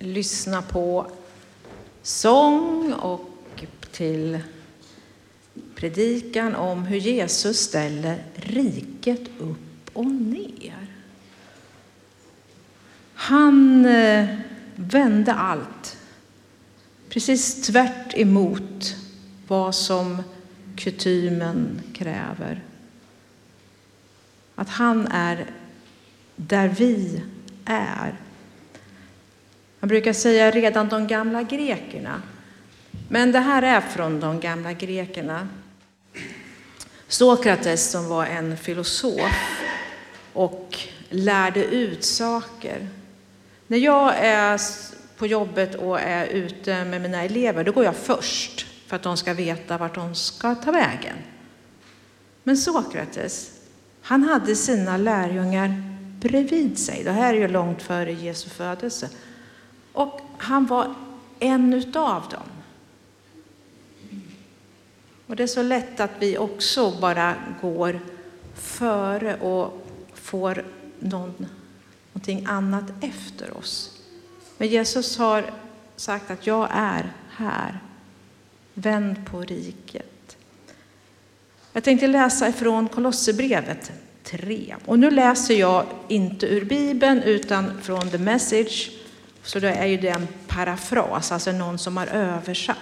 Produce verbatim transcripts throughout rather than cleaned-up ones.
lyssna på sång och till predikan om hur Jesus ställer riket upp och ner. Han vände allt precis tvärt emot vad som kutymen kräver. Att han är där vi är. Man brukar säga redan de gamla grekerna. Men det här är från de gamla grekerna. Sokrates, som var en filosof och lärde ut saker. När jag är på jobbet och är ute med mina elever, då går jag först för att de ska veta vart de ska ta vägen. Men Sokrates, han hade sina lärjungar bredvid sig. Det här är ju långt före Jesu födelse. Och han var en utav dem. Och det är så lätt att vi också bara går före och får någon, någonting annat efter oss. Men Jesus har sagt att jag är här. Vänd på riket. Jag tänkte läsa ifrån Kolosserbrevet tre. Och nu läser jag inte ur Bibeln utan från The Message. Så det är ju det en parafras, alltså någon som har översatt.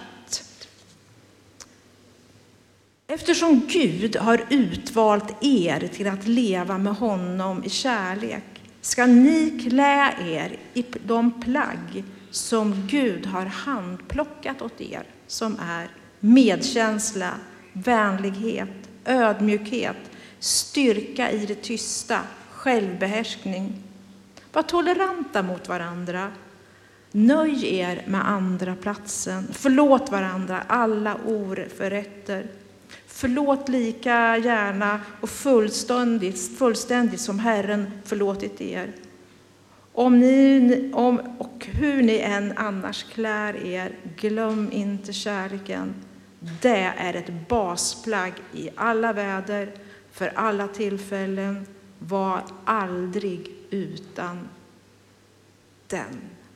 Eftersom Gud har utvalt er till att leva med honom i kärlek ska ni klä er i de plagg som Gud har handplockat åt er, som är medkänsla, vänlighet, ödmjukhet, styrka i det tysta, självbehärskning. Var toleranta mot varandra. Nöj er med andra platsen. Förlåt varandra alla oförrätter. Förlåt lika gärna och fullständigt, fullständigt som Herren förlåtit er. Om ni, om, och hur ni än annars klär er, glöm inte kärleken. Det är ett basplagg i alla väder, för alla tillfällen. Var aldrig utan den.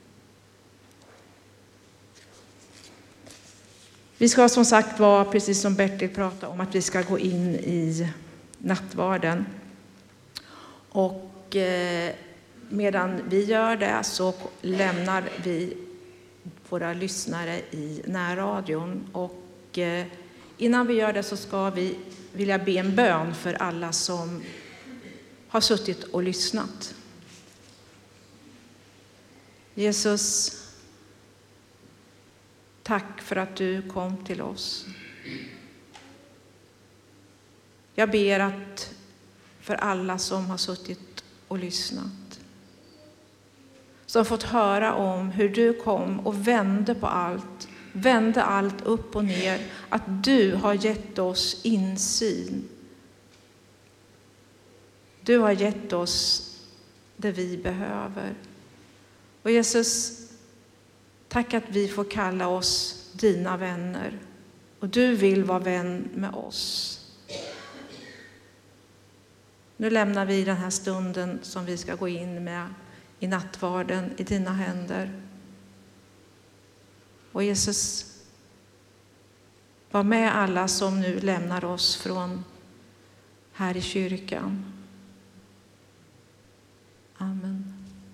Vi ska som sagt vara, precis som Bertil pratade om, att vi ska gå in i nattvarden. Och eh, medan vi gör det så lämnar vi våra lyssnare i närradion. Och eh, innan vi gör det så ska vi vilja be en bön för alla som har suttit och lyssnat. Jesus, tack för att du kom till oss. Jag ber att för alla som har suttit och lyssnat, som har fått höra om hur du kom och vände på allt, vände allt upp och ner, att du har gett oss insyn. Du har gett oss det vi behöver. Och Jesus, tack att vi får kalla oss dina vänner. Och du vill vara vän med oss. Nu lämnar vi den här stunden som vi ska gå in med i nattvarden i dina händer. Och Jesus, var med alla som nu lämnar oss från här i kyrkan. Amen.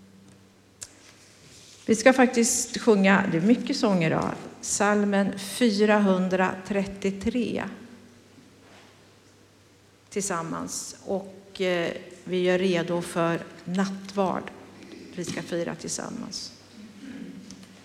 Vi ska faktiskt sjunga, det är mycket sånger då, psalmen fyrahundratrettiotre tillsammans. Och eh, vi gör redo för nattvard. Vi ska fira tillsammans.